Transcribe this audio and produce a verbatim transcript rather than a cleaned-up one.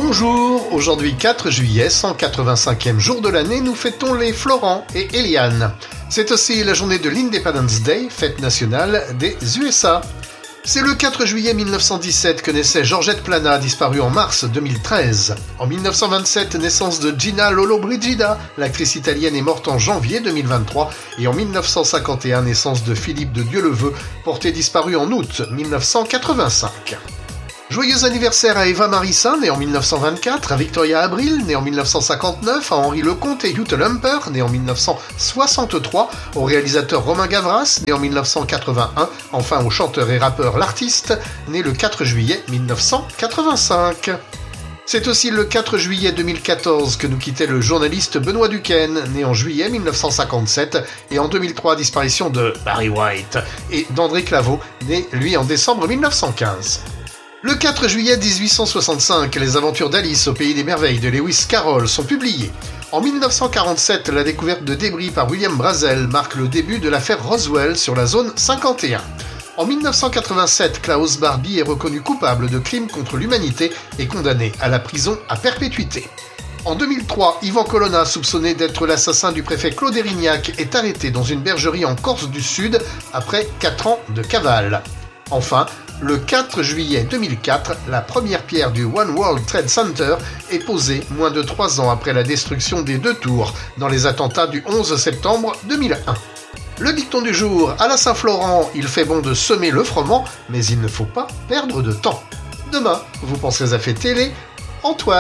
Bonjour, aujourd'hui quatre juillet, cent quatre-vingt-cinquième jour de l'année, nous fêtons les Florent et Eliane. C'est aussi la journée de l'Independence Day, fête nationale des U S A. C'est le quatre juillet mille neuf cent dix-sept que naissait Georgette Plana, disparue en mars deux mille treize. En mille neuf cent vingt-sept, naissance de Gina Lollobrigida, l'actrice italienne est morte en janvier deux mille vingt-trois. Et en mille neuf cent cinquante et un, naissance de Philippe de Dieuleveux, porté disparu en août mille neuf cent quatre-vingt-cinq. Joyeux anniversaire à Eva Marissin, née en mille neuf cent vingt-quatre, à Victoria Abril, née en mille neuf cent cinquante-neuf, à Henri Lecomte et Jutta Lumper, né en mille neuf cent soixante-trois, au réalisateur Romain Gavras, né en mille neuf cent quatre-vingt-un, enfin au chanteur et rappeur L'Artiste, né le quatre juillet mille neuf cent quatre-vingt-cinq. C'est aussi le quatre juillet deux mille quatorze que nous quittait le journaliste Benoît Duquesne, né en juillet mille neuf cent cinquante-sept, et en deux mille trois, disparition de Barry White, et d'André Claveau, né lui en décembre mille neuf cent quinze. Le quatre juillet dix-huit cent soixante-cinq, les aventures d'Alice au pays des merveilles de Lewis Carroll sont publiées. En mille neuf cent quarante-sept, la découverte de débris par William Brazel marque le début de l'affaire Roswell sur la zone cinquante et un. En mille neuf cent quatre-vingt-sept, Klaus Barbie est reconnu coupable de crimes contre l'humanité et condamné à la prison à perpétuité. En deux mille trois, Yvan Colonna, soupçonné d'être l'assassin du préfet Claude Érignac, est arrêté dans une bergerie en Corse du Sud après quatre ans de cavale. Enfin, le quatre juillet deux mille quatre, la première pierre du One World Trade Center est posée moins de trois ans après la destruction des deux tours dans les attentats du onze septembre deux mille un. Le dicton du jour, à la Saint-Florent, il fait bon de semer le froment, mais il ne faut pas perdre de temps. Demain, vous penserez à fêter les Antoine.